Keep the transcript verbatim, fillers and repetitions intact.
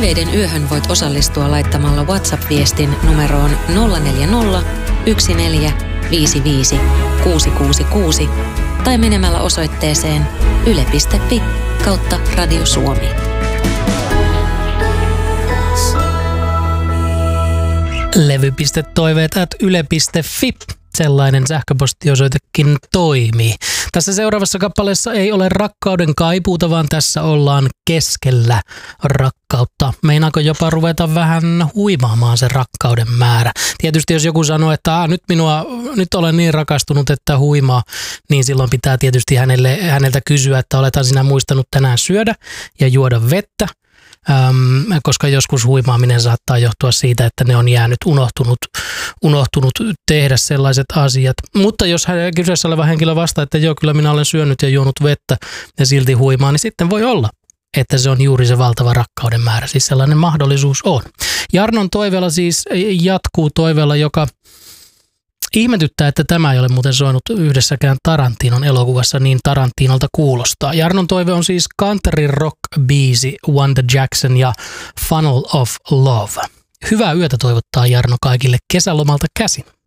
Taiteiden yöhön voit osallistua laittamalla WhatsApp-viestin numeroon nolla neljä nolla, yksi neljä, viisi viisi, kuusi kuusi kuusi tai menemällä osoitteeseen yle piste fi kautta Radio Suomi. levy.toiveet at yle piste fi. Sellainen sähköpostiosoitekin toimii. Tässä seuraavassa kappaleessa ei ole rakkauden kaipuuta, vaan tässä ollaan keskellä rakkautta. Meinaako jopa ruveta vähän huimaamaan se rakkauden määrä? Tietysti jos joku sanoo, että nyt, minua, nyt olen niin rakastunut, että huimaa, niin silloin pitää tietysti hänelle, häneltä kysyä, että olethan sinä muistanut tänään syödä ja juoda vettä. Ähm, koska joskus huimaaminen saattaa johtua siitä, että ne on jäänyt unohtunut, unohtunut tehdä sellaiset asiat. Mutta jos kyseessä oleva henkilö vastaa, että joo, kyllä minä olen syönyt ja juonut vettä ja silti huimaa, niin sitten voi olla, että se on juuri se valtava rakkauden määrä. Siis sellainen mahdollisuus on. Jarnon toiveella siis jatkuu toiveella, joka ihmetyttää, että tämä ei ole muuten soinut yhdessäkään Tarantinon elokuvassa, niin Tarantinolta kuulostaa. Jarnon toive on siis country rock-biisi Wanda Jackson ja Funnel of Love. Hyvää yötä toivottaa Jarno kaikille kesälomalta käsin.